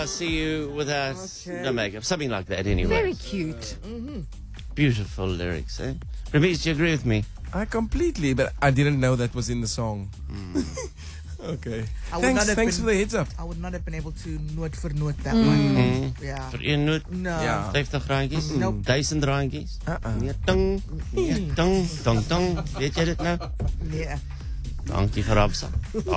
see you without no makeup. Something like that, anyway. Very cute. Beautiful lyrics, eh? Ramesh, do you agree with me? I completely, but I didn't know that was in the song. Okay. Thanks for the heads up. I would not have been able to note for note that one. Yeah. Vir een noot, No. Ja. 50 randjies, Nope. 1000 randjies. Nee, ting, nee, ting, ting, ting. Weet jy dit nou? Yeah. Dankie vir Rabsa.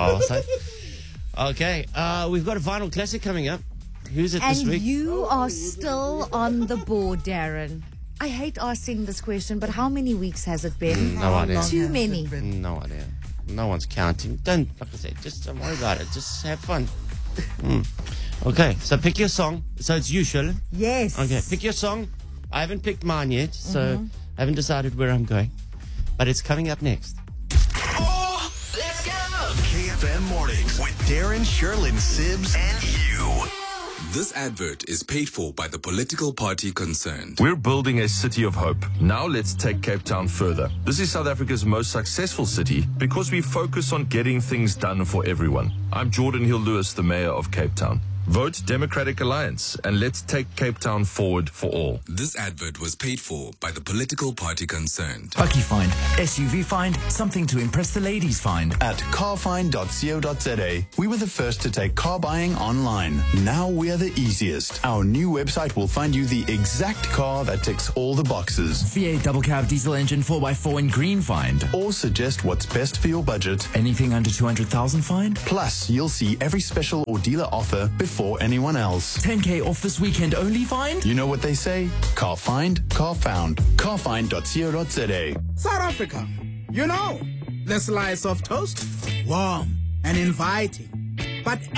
Okay, we've got a vinyl classic coming up. Who's it this And week? you are still on the board, Darren. I hate asking this question, but how many weeks has it been? No idea. Too many. No idea. No one's counting. Don't, like I said, just don't worry about it. Just have fun. Okay, so pick your song. So it's you, Shirley. Yes. Okay, pick your song. I haven't picked mine yet, so I haven't decided where I'm going. But it's coming up next. Oh, let's go! KFM Mornings with Darren, Sherlyn, Sibs, and you. This advert is paid for by the political party concerned. We're building a city of hope. Now let's take Cape Town further. This is South Africa's most successful city because we focus on getting things done for everyone. I'm Jordan Hill-Lewis, the mayor of Cape Town. Vote Democratic Alliance and let's take Cape Town forward for all. This advert was paid for by the political party concerned. Bucky find, SUV find, something to impress the ladies find. At carfind.co.za, we were the first to take car buying online. Now we are the easiest. Our new website will find you the exact car that ticks all the boxes. V8 double cab diesel engine 4x4 in green find. Or suggest what's best for your budget. Anything under 200,000 find. Plus, you'll see every special or dealer offer before anyone else. 10k off this weekend only find. You know what they say? Car find, car found. Carfind.co.za. South Africa, you know, the slice of toast, warm and inviting, but